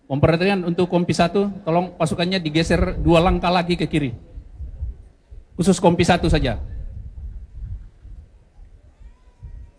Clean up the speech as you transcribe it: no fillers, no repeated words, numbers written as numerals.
Memperhatikan untuk kompi 1, tolong pasukannya digeser 2 langkah lagi ke kiri. Khusus kompi 1 saja.